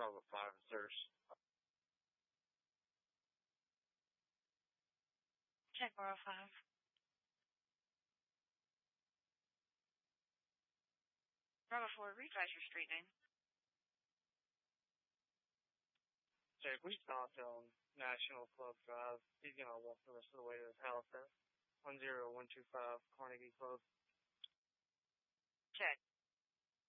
Bravo 5, search. Check Bravo 5. Bravo 4, refresh your street name. Check, we stopped on National Club Drive. He's going to walk the rest of the way to his house at 10125 Carnegie Club. Check.